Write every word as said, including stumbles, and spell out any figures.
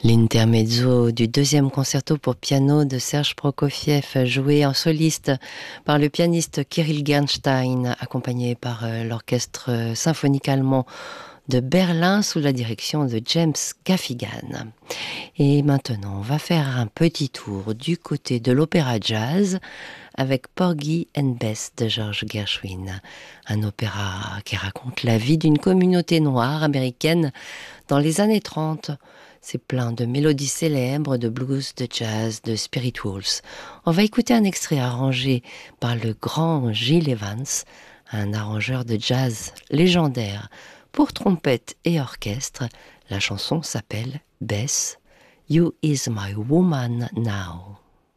L'intermezzo du deuxième concerto pour piano de Serge Prokofiev, joué en soliste par le pianiste Kirill Gernstein, accompagné par euh, l'orchestre symphonique allemand de Berlin sous la direction de James Gaffigan. Et maintenant, on va faire un petit tour du côté de l'opéra jazz avec Porgy and Bess de George Gershwin, un opéra qui raconte la vie d'une communauté noire américaine dans les années trente. C'est plein de mélodies célèbres, de blues, de jazz, de spirituals. On va écouter un extrait arrangé par le grand Gil Evans, un arrangeur de jazz légendaire pour trompette et orchestre. La chanson s'appelle Bess, You Is My Woman Now.